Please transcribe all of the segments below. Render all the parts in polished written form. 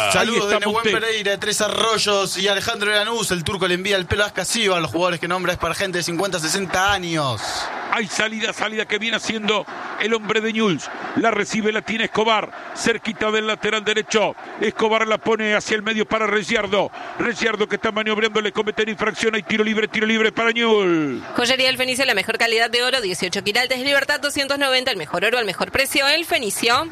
Saludos de Nehuen Pereira, de Tres Arroyos y Alejandro Lanús. El turco le envía el pelo escasivo a los jugadores que nombra. Es para gente de 50, 60 años. Hay salida que viene haciendo el hombre de Newell's. La recibe, la tiene Escobar, cerquita del lateral derecho. Escobar la pone hacia el medio para Reciardo. Reciardo que está maniobrando, le cometen infracción. Hay tiro libre para Newell's. Joyería El Fenicio, la mejor calidad de oro, 18 quilates, Libertad 290, el mejor oro al mejor precio, El Fenicio.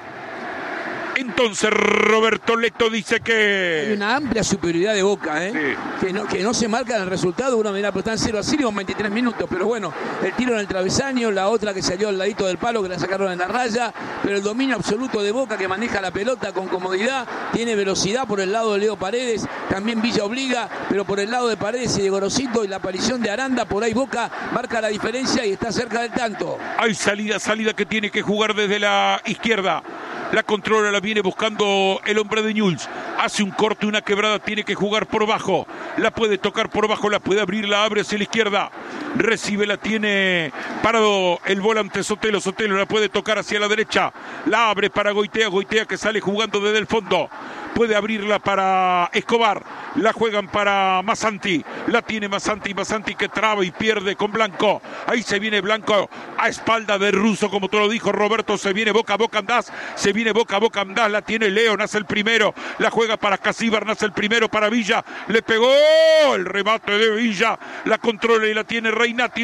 Entonces Roberto Leto dice que... Hay una amplia superioridad de Boca, Sí. que no se marca en el resultado. Uno mira, pero están 0-0 con 23 minutos. Pero bueno, el tiro en el travesaño, la otra que salió al ladito del palo, que la sacaron en la raya. Pero el dominio absoluto de Boca, que maneja la pelota con comodidad. Tiene velocidad por el lado de Leo Paredes. También Villa obliga, pero por el lado de Paredes y de Gorosito y la aparición de Aranda, por ahí Boca marca la diferencia y está cerca del tanto. Hay salida que tiene que jugar desde la izquierda. La controla, la viene buscando el hombre de Newell's. Hace un corte, una quebrada, tiene que jugar por bajo. La puede tocar por bajo, la puede abrir, la abre hacia la izquierda. Recibe, la tiene parado el volante Sotelo. Sotelo la puede tocar hacia la derecha. La abre para Goitea. Goitea que sale jugando desde el fondo. Puede abrirla para Escobar. La juegan para Massanti. La tiene Massanti. Massanti que traba y pierde con Blanco. Ahí se viene Blanco a espalda de Russo, como te lo dijo Roberto. Se viene Boca Andás. Se viene Boca Andás. La tiene Leo. Nace el primero. La juega para Casíbar. Nace el primero para Villa. Le pegó el remate de Villa. La controla y la tiene Reinati.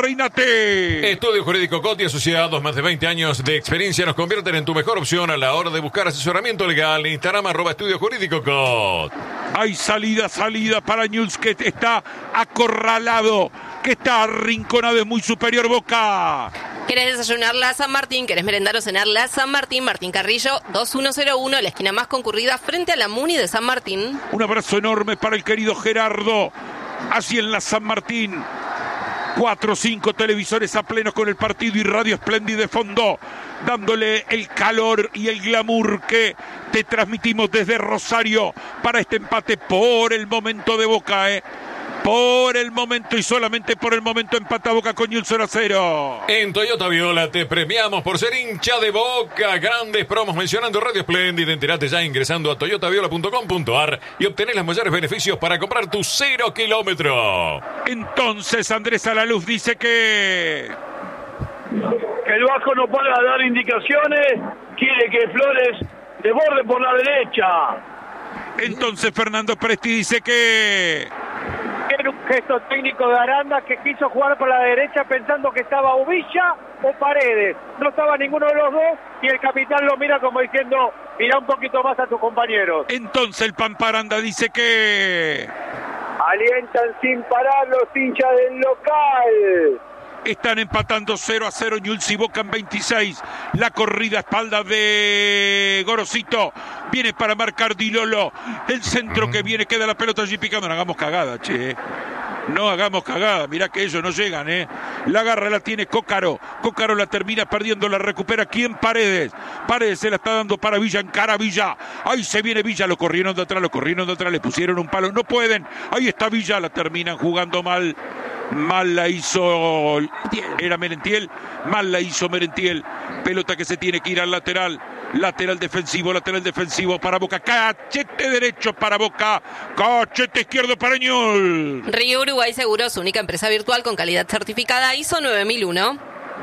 Estudio Jurídico Coti, asociados, más de 20 años de experiencia, nos convierten en tu mejor opción a la hora de buscar asesoramiento legal. Instagram @Estudio Jurídico Cot. Hay salida para Newell's, que está acorralado, que está arrinconado, es muy superior Boca. ¿Querés desayunar la San Martín? ¿Querés merendar o cenar la San Martín? Martín Carrillo, 2101, la esquina más concurrida frente a la Muni de San Martín. Un abrazo enorme para el querido Gerardo. Así en la San Martín. 4 o 5 televisores a pleno con el partido y Radio Splendid de fondo, dándole el calor y el glamour que te transmitimos desde Rosario para este empate por el momento de Boca, Por el momento y solamente por el momento empata Boca con Newell's 0-0. En Toyota Viola te premiamos por ser hincha de Boca. Grandes promos mencionando Radio Splendid. Enterate ya ingresando a toyotaviola.com.ar y obtenés los mayores beneficios para comprar tu 0 kilómetro. Entonces Andrés Alaluz dice que el Vasco no para de dar indicaciones. Quiere que Flores desborde por la derecha. Entonces Fernando Presti dice que era un gesto técnico de Aranda, que quiso jugar por la derecha pensando que estaba o Villa o Paredes. No estaba ninguno de los dos y el capitán lo mira como diciendo: mira un poquito más a tus compañeros. Entonces el Pampa Aranda dice que alientan sin parar los hinchas del local. Están empatando 0-0 Newell's y Boca en 26. La corrida a espalda de Gorosito. Viene para marcar Di Lolo. El centro que viene, queda la pelota allí picando. No hagamos cagada, che. No hagamos cagada. Mirá que ellos no llegan, La agarra, la tiene Cócaro. Cócaro la termina perdiendo. La recupera. ¿Quién? Paredes. Paredes se la está dando para Villa. Encara Villa. Ahí se viene Villa. Lo corrieron de atrás. Le pusieron un palo. No pueden. Ahí está Villa. La terminan jugando mal. Mal la hizo, era Merentiel, mal la hizo Merentiel. Pelota que se tiene que ir al lateral. Lateral defensivo para Boca. Cachete derecho para Boca. Cachete izquierdo para Newell's. Río Uruguay Seguros, única empresa virtual con calidad certificada ISO 9001.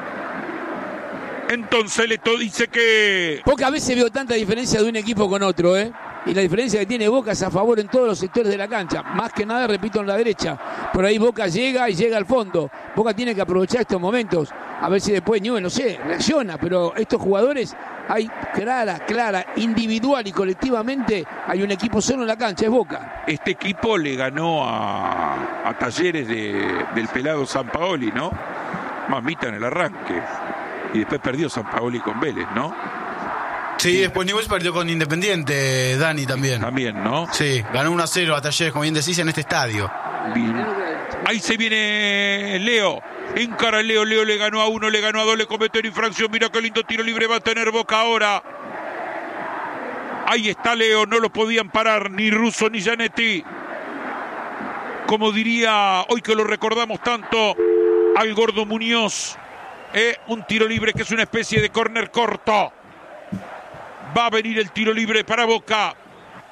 Entonces Leto dice que pocas veces veo tanta diferencia de un equipo con otro, Y la diferencia que tiene Boca es a favor en todos los sectores de la cancha. Más que nada, repito, en la derecha. Por ahí Boca llega y llega al fondo. Boca tiene que aprovechar estos momentos. A ver si después Newell's, no sé, reacciona. Pero estos jugadores, hay clara, individual y colectivamente, hay un equipo solo en la cancha, es Boca. Este equipo le ganó a Talleres del pelado Sampaoli, ¿no? Mamita en el arranque. Y después perdió Sampaoli con Vélez, ¿no? Sí, después Newell's perdió con Independiente, Dani, también. También, ¿no? Sí, ganó 1-0 a Talleres, como bien decís, en este estadio. Bien. Ahí se viene Leo. Encara Leo le ganó a 1, le ganó a 2, le cometió una infracción. Mira qué lindo tiro libre va a tener Boca ahora. Ahí está Leo, no lo podían parar ni Russo ni Zanetti. Como diría, hoy que lo recordamos tanto, al Gordo Muñoz. Un tiro libre que es una especie de córner corto. Va a venir el tiro libre para Boca.